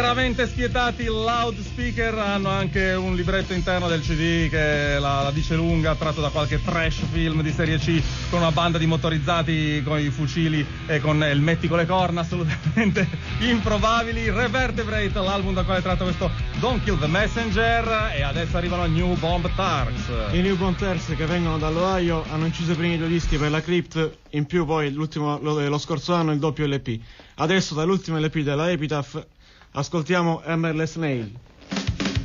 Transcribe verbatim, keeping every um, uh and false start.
Veramente spietati, loudspeaker hanno anche un libretto interno del C D che la, la dice lunga, tratto da qualche trash film di serie C con una banda di motorizzati con i fucili e con elmetti con le corna assolutamente improbabili. Revertebrate, l'album da quale tratta questo Don't Kill the Messenger, e adesso arrivano New Bomb Turks. I New Bomb Turks, che vengono dall'Ohio, hanno inciso i primi due dischi per la Crypt, in più poi l'ultimo, lo, lo scorso anno il doppio L P. Adesso dall'ultimo L P della Epitaph ascoltiamo Hammerless Nail.